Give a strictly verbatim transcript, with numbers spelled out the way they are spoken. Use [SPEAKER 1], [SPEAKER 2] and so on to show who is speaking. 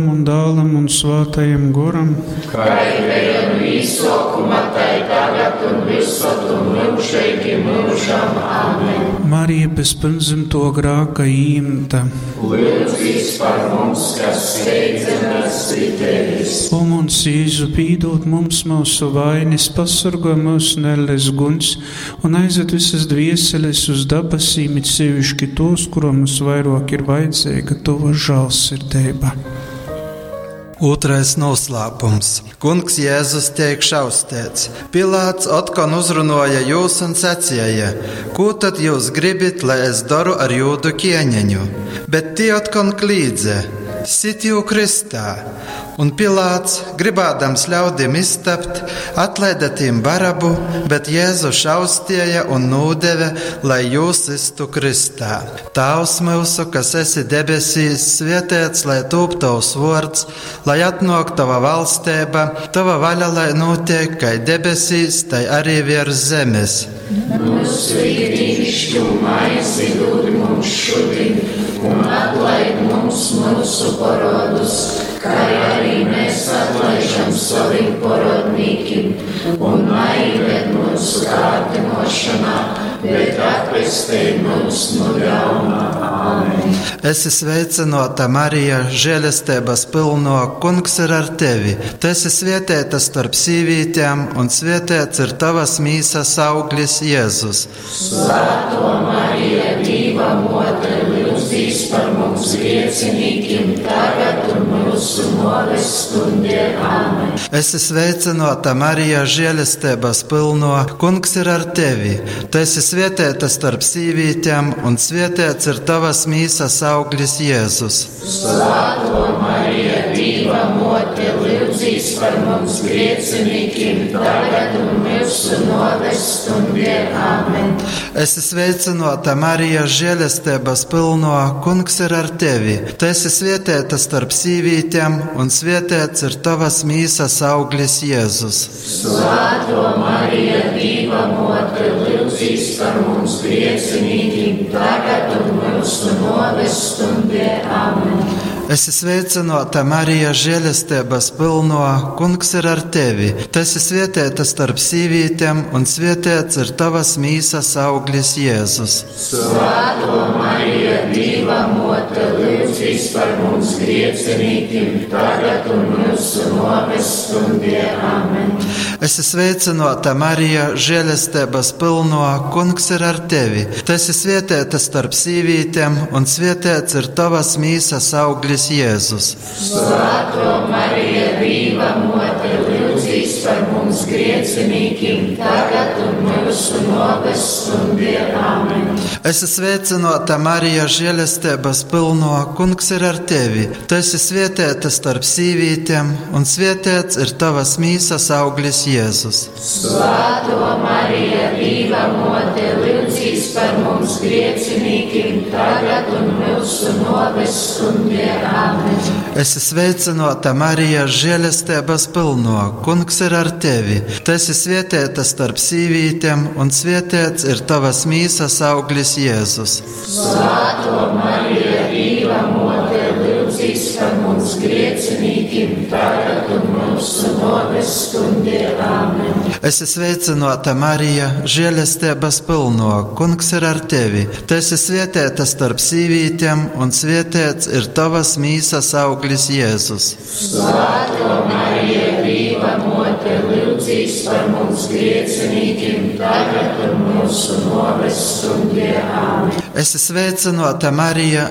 [SPEAKER 1] un dēlam un svētajam goram,
[SPEAKER 2] kā ir vēl visokuma, tai tagad un visur un mūžīgi mūžam. Amen.
[SPEAKER 1] Marija bez pirmzimto grāka īmta,
[SPEAKER 2] Lūdzīs par mums, kas steidzamies pie tevis.
[SPEAKER 1] O mums Jēzu, pīdot mums mūsu vainas, pasargā mūsu nelles guns un aizved visas dvieseles uz dabasīm, it sevišķi tos, kuram mums vairāk ir vajadzīga tava žēlsirdība.
[SPEAKER 3] Otrais noslēpums. Kungs Jēzus tiek šaustīts. Pilāts atkal uzrunāja jūs un sacīja: ko tad jūs gribat, lai es daru ar jūdu ķēniņu? Bet tie atkal klīdza: sit jū kristā. Un Pilāts, gribādams ļaudīm iztapt, atlaida tiem Barabu, bet Jēzu šaustīja un nūdeva, lai jūs istu kristā. Tavs mūsu, kas esi debesīs, svētīts, lai tūp tavs vārds, lai atnāk tava valstība, tava vaļa, lai notiek kā debesīs, tai arī virs zemes.
[SPEAKER 2] Mūsu ikdienišķo maizi dod mums šodien, un atlaid mums mūsu parodus, kā arī mēs atlaižam saviem parodnīkiem, un neieved mūsu kārdinošanā, bet atvestī mūs no ļaunā. Amen.
[SPEAKER 3] Esi sveicināta, Marija, žēlastības pilno, Kungs ir ar tevi. Tu esi svētīta starp sīvītēm, un svētīts ir tavas mīsas auglis Jēzus.
[SPEAKER 2] Svētā Marija, Dieva mote, lūdzīs par mums griecinīkiem, tagad un mūsu nāves stundē. Amen.
[SPEAKER 3] Esi sveicināta, Marija, žēlastības pilno, Kungs ir ar tevi. Tu esi svētīta starp sīvītēm, un svētīts ir tavas mīsas auglis Jēzus.
[SPEAKER 2] Svētā Marija, Dieva mote, lūdzīs par mums griecinīkiem, tagad un mūsu nāves stundē. Amen.
[SPEAKER 3] Esi sveicināta, Marija, žēlastības pilno, Kungs ir ar tevi. Tu esi svētīta starp sīvītēm, un svētīts ir tavas mīsas auglis Jēzus.
[SPEAKER 2] Svētā Marija, Dieva mote, lūdzīs par mums griecinīkiem, tagad un mūsu nāves stundē. Amen.
[SPEAKER 3] Esi sveicināta, Marija, žēlastības pilno, Kungs ir ar tevi. Tu esi svētīta starp sīvītēm, un svētīts ir tavas mīsas auglis Jēzus.
[SPEAKER 2] Svētā Marija, Dieva mote, lūdzīs par mums griecinīkiem, tagad un mūsu nāves stundē. Amen.
[SPEAKER 3] Esi sveicināta, Marija, žēlastības pilno, Kungs ir ar tevi. Tu esi svētīta starp sīvītēm, un svētīts ir tavas mīsas auglis Jēzus.
[SPEAKER 2] Svētā Marija, Dieva mote, lūdzīs par mums griecinīkiem, tagad un mūsu nāves stundē. Amen.
[SPEAKER 3] Esi sveicināta, Marija, žēlastības pilno, Kungs ir ar tevi. Tu esi svētīta starp sīvītēm, un svētīts ir tavas mīsas auglis Jēzus.
[SPEAKER 2] Svētā Marija, Dieva mote, lūdzīs par mums griecinīkiem, tagad un mūsu nāves stundē. Amen.
[SPEAKER 3] Esi sveicināta, Marija, žēlastības pilno, Kungs ir ar tevi. Tu esi svētīta starp sīvītēm, un svētīts ir tavas mīsas auglis Jēzus.
[SPEAKER 2] Svētā Marija, Dieva mote, lūdzīs par mums griecinīkiem, tagad un mūsu nāves stundē. Amen.
[SPEAKER 3] Esi sveicināta, Marija, žēlastības pilno, Kungs ir ar tevi. Tu esi svētīta starp sīvītēm, un svētīts ir tavas mīsas auglis Jēzus.
[SPEAKER 2] Svētā Marija, Dieva mote, lūdzīs par mums griecinīkiem, tagad un mūsu nāves stundē. Amen.
[SPEAKER 3] Esi sveicināta, Marija,